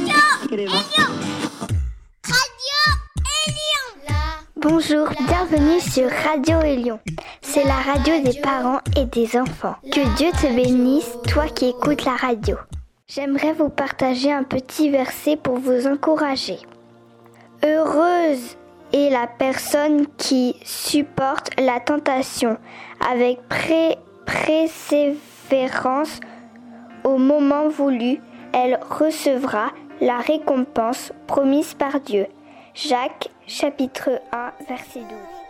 Bonjour, bienvenue sur Radio Élion. C'est la radio des parents et des enfants. Que Dieu te bénisse, toi qui écoutes la radio. J'aimerais vous partager un petit verset pour vous encourager. Heureuse est la personne qui supporte la tentation avec persévérance. Au moment voulu, elle recevra la récompense promise par Dieu. Jacques, chapitre 1, verset 12.